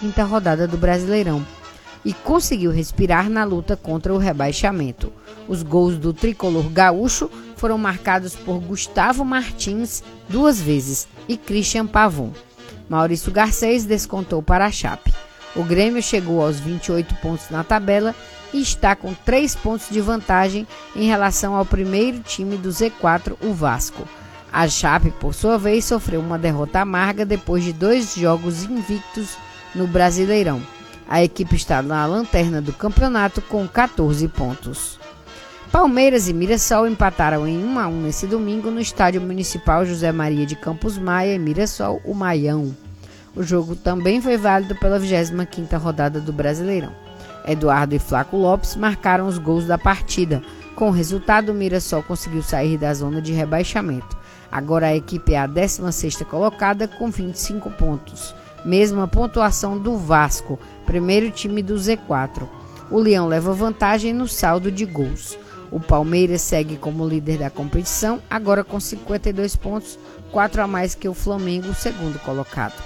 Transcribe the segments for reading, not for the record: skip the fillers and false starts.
15ª rodada do Brasileirão e conseguiu respirar na luta contra o rebaixamento. Os gols do tricolor gaúcho foram marcados por Gustavo Martins 2 vezes e Christian Pavon. Maurício Garcês descontou para a Chape. O Grêmio chegou aos 28 pontos na tabela e está com 3 pontos de vantagem em relação ao primeiro time do Z4, o Vasco. A Chape, por sua vez, sofreu uma derrota amarga depois de 2 jogos invictos no Brasileirão. A equipe está na lanterna do campeonato com 14 pontos. Palmeiras e Mirassol empataram em 1-1 nesse domingo no Estádio Municipal José Maria de Campos Maia, em Mirassol, o Maião. O jogo também foi válido pela 25ª rodada do Brasileirão. Eduardo e Flaco Lopes marcaram os gols da partida. Com o resultado, o Mirassol conseguiu sair da zona de rebaixamento. Agora a equipe é a 16ª colocada com 25 pontos. Mesma pontuação do Vasco, primeiro time do Z4. O Leão leva vantagem no saldo de gols. O Palmeiras segue como líder da competição, agora com 52 pontos, 4 a mais que o Flamengo, segundo colocado.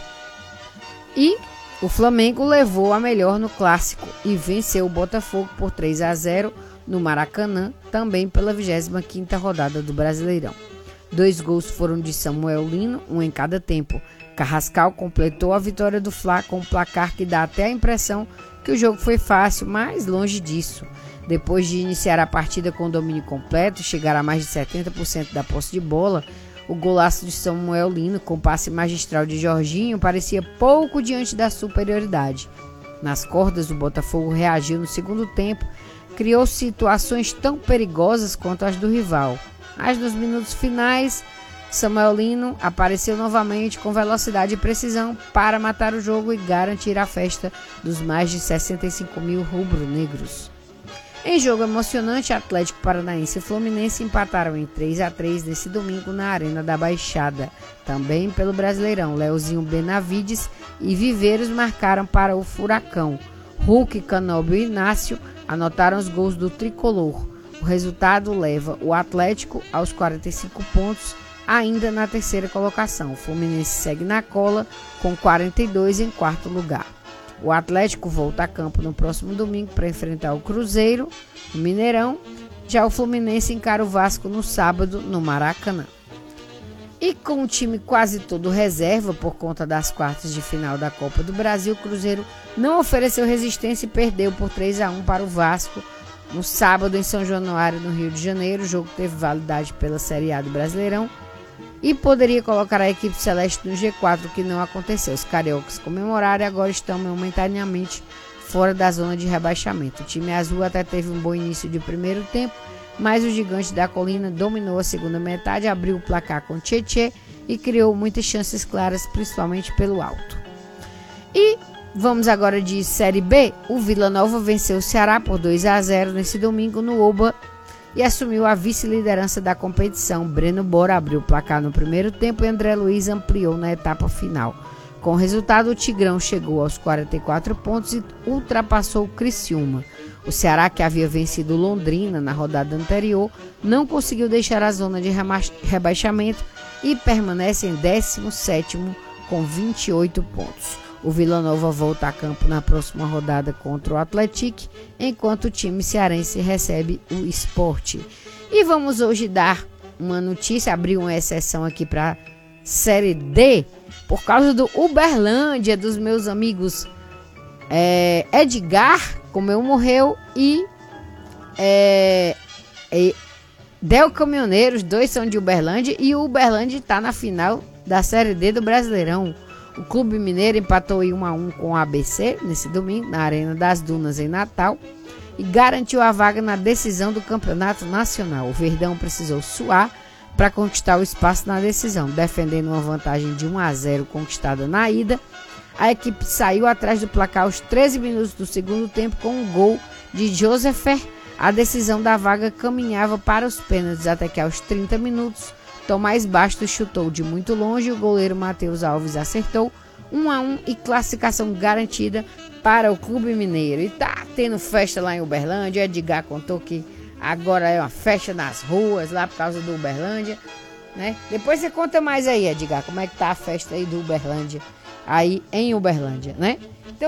E o Flamengo levou a melhor no clássico e venceu o Botafogo por 3-0 no Maracanã, também pela 25ª rodada do Brasileirão. 2 gols foram de Samuel Lino, um em cada tempo. Carrascal completou a vitória do Fla com um placar que dá até a impressão que o jogo foi fácil, mas longe disso. Depois de iniciar a partida com domínio completo e chegar a mais de 70% da posse de bola, o golaço de Samuel Lino com passe magistral de Jorginho parecia pouco diante da superioridade. Nas cordas, o Botafogo reagiu no segundo tempo, criou situações tão perigosas quanto as do rival. Mas nos minutos finais, Samuel Lino apareceu novamente com velocidade e precisão para matar o jogo e garantir a festa dos mais de 65 mil rubro-negros. Em jogo emocionante, Atlético Paranaense e Fluminense empataram em 3-3 nesse domingo na Arena da Baixada. Também pelo Brasileirão, Leozinho Benavides e Viveiros marcaram para o Furacão. Hulk, Canóbio e Inácio anotaram os gols do tricolor. O resultado leva o Atlético aos 45 pontos, ainda na terceira colocação. O Fluminense segue na cola com 42 em quarto lugar. O Atlético volta a campo no próximo domingo para enfrentar o Cruzeiro, no Mineirão. Já o Fluminense encara o Vasco no sábado, no Maracanã. E com o time quase todo reserva por conta das quartas de final da Copa do Brasil, o Cruzeiro não ofereceu resistência e perdeu por 3-1 para o Vasco no sábado em São Januário, no Rio de Janeiro. O jogo teve validade pela Série A do Brasileirão e poderia colocar a equipe celeste no G4, o que não aconteceu. Os cariocas comemoraram e agora estão momentaneamente fora da zona de rebaixamento. O time azul até teve um bom início de primeiro tempo, mas o Gigante da Colina dominou a segunda metade, abriu o placar com Tietê e criou muitas chances claras, principalmente pelo alto. E vamos agora de Série B. O Vila Nova venceu o Ceará por 2-0 nesse domingo no Oba e assumiu a vice-liderança da competição. Breno Bora abriu o placar no primeiro tempo e André Luiz ampliou na etapa final. Com o resultado, o Tigrão chegou aos 44 pontos e ultrapassou o Criciúma. O Ceará, que havia vencido Londrina na rodada anterior, não conseguiu deixar a zona de rebaixamento e permanece em 17º com 28 pontos. O Vila Nova volta a campo na próxima rodada contra o Atlético, enquanto o time cearense recebe o Sport. E vamos hoje dar uma notícia, abrir uma exceção aqui para Série D, por causa do Uberlândia, dos meus amigos Edgar, como eu morreu, e Del Caminhoneiro. Os dois são de Uberlândia e o Uberlândia está na final da Série D do Brasileirão. O Clube Mineiro empatou em 1-1 com o ABC nesse domingo, na Arena das Dunas, em Natal, e garantiu a vaga na decisão do Campeonato Nacional. O Verdão precisou suar para conquistar o espaço na decisão, defendendo uma vantagem de 1-0 conquistada na ida. A equipe saiu atrás do placar aos 13 minutos do segundo tempo com um gol de Josefer. A decisão da vaga caminhava para os pênaltis até que aos 30 minutos Tomás Bastos chutou de muito longe e o goleiro Matheus Alves acertou. 1-1 e classificação garantida para o Clube Mineiro. E tá tendo festa lá em Uberlândia. Edgar contou que agora é uma festa nas ruas lá por causa do Uberlândia, né? Depois você conta mais aí, Edgar, como é que tá a festa aí do Uberlândia, aí em Uberlândia, né?